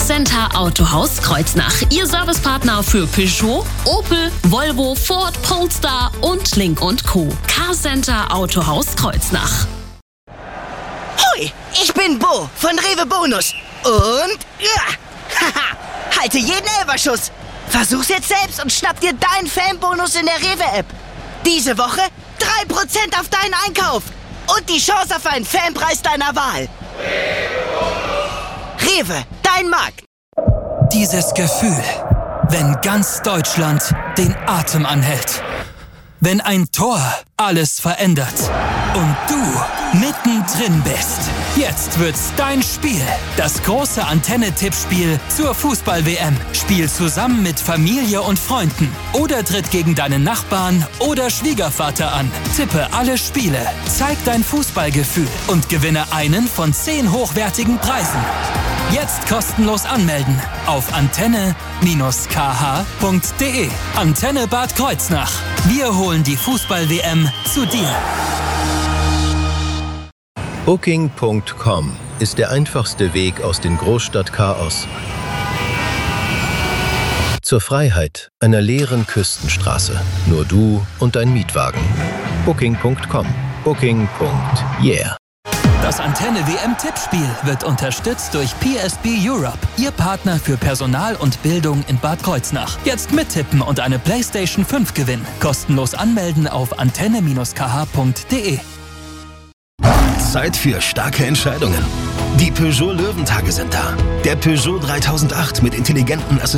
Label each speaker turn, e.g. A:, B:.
A: Carcenter Autohaus Kreuznach. Ihr Servicepartner für Peugeot, Opel, Volvo, Ford, Polestar und Link & Co. Carcenter Autohaus Kreuznach.
B: Hoi, ich bin Bo von Rewe Bonus. Und haha, halte jeden Elferschuss. Versuch's jetzt selbst und schnapp dir deinen Fanbonus in der Rewe-App. Diese Woche 3% auf deinen Einkauf. Und die Chance auf einen Fanpreis deiner Wahl. Rewe, dein Markt.
C: Dieses Gefühl, wenn ganz Deutschland den Atem anhält. Wenn ein Tor alles verändert und du mittendrin bist. Jetzt wird's dein Spiel. Das große Antenne-Tippspiel zur Fußball-WM. Spiel zusammen mit Familie und Freunden oder tritt gegen deinen Nachbarn oder Schwiegervater an. Tippe alle Spiele, zeig dein Fußballgefühl und gewinne einen von 10 hochwertigen Preisen. Jetzt kostenlos anmelden auf antenne-kh.de. Antenne Bad Kreuznach. Wir holen die Fußball-WM zu dir.
D: Booking.com ist der einfachste Weg aus dem Großstadtchaos zur Freiheit einer leeren Küstenstraße. Nur du und dein Mietwagen. Booking.com. Booking.yeah.
C: Das Antenne-WM-Tippspiel wird unterstützt durch PSP Europe, Ihr Partner für Personal und Bildung in Bad Kreuznach. Jetzt mittippen und eine PlayStation 5 gewinnen. Kostenlos anmelden auf antenne-kh.de.
E: Zeit für starke Entscheidungen. Die Peugeot Löwentage sind da. Der Peugeot 3008 mit intelligenten Assistenten